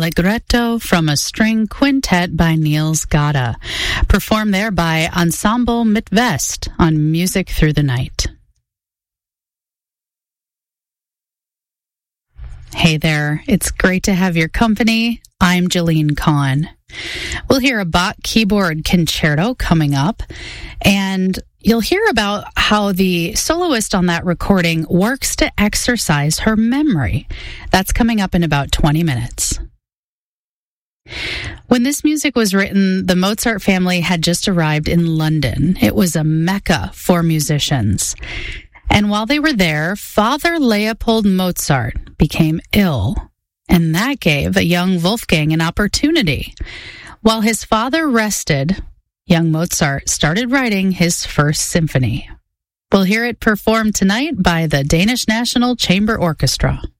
Allegretto from a string quintet by Niels Gade, performed there by Ensemble Midtvest on Music Through the Night. Hey there, it's great to have your company. I'm Jolene Kahn. We'll hear a Bach keyboard concerto coming up, and you'll hear about how the soloist on that recording works to exercise her memory. That's coming up in about 20 minutes. When this music was written, the Mozart family had just arrived in London. It was a mecca for musicians. And while they were there, Father Leopold Mozart became ill, and that gave a young Wolfgang an opportunity. While his father rested, young Mozart started writing his first symphony. We'll hear it performed tonight by the Danish National Chamber Orchestra.